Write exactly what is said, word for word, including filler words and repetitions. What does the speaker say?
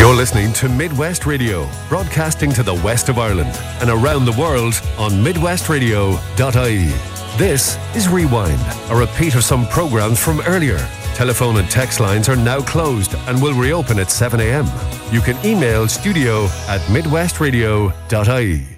You're listening to Midwest Radio, broadcasting to the west of Ireland and around the world on midwest radio dot I E. This is Rewind, a repeat of some programs from earlier. Telephone and text lines are now closed and will reopen at seven a.m. You can email studio at midwest radio dot I E.